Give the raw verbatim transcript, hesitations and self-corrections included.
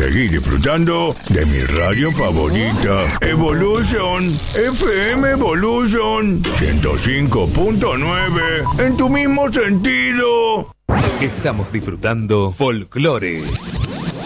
seguí disfrutando de mi radio favorita, Evolution, F M Evolution, ciento cinco punto nueve, en tu mismo sentido. Estamos disfrutando Folclore.